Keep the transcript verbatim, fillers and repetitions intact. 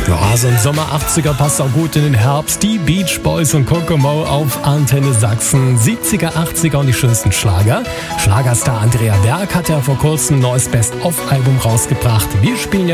Ja, so ein Sommer achtziger passt auch gut in den Herbst. Die Beach Boys und Kokomo auf Antenne Sachsen. siebziger, achtziger und die schönsten Schlager. Schlagerstar Andrea Berg hat ja vor kurzem ein neues Best-of-Album rausgebracht. Wir spielen